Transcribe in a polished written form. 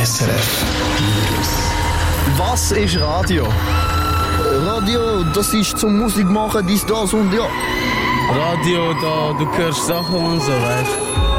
SRF Was ist Radio? Radio, das ist zum Musik machen, dies, das und ja. Radio, da du hörst Sachen und so, weißt du.